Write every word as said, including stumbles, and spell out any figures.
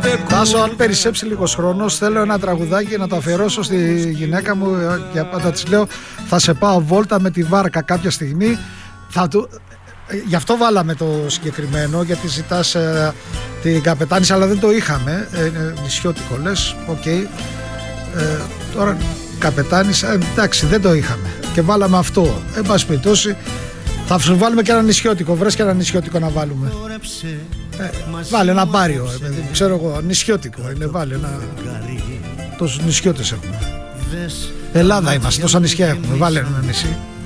Τάσο, αν περισσέψει λίγος χρόνος, θέλω ένα τραγουδάκι να το αφιερώσω στη γυναίκα μου. Για πάντα της λέω, θα σε πάω βόλτα με τη βάρκα κάποια στιγμή. Θα του... Γι' αυτό βάλαμε το συγκεκριμένο, γιατί ζητάς ε, την καπετάνισσα, αλλά δεν το είχαμε. Ε, νησιώτικο λες, οκ. Okay. Ε, τώρα καπετάνισσα, ε, εντάξει, δεν το είχαμε. Και βάλαμε αυτό. Εν πάση περιπτώσει, θα σου βάλουμε και ένα νησιώτικο. Βρες και ένα νησιώτικο να βάλουμε. Ε, βάλε ένα μπάριο, ε, ξέρω εγώ, νησιώτικο είναι, βάλε ένα... Τόσους νησιώτες έχουμε. Ελλάδα είμαστε, τόσα νησιά έχουμε, βάλε ένα νησί.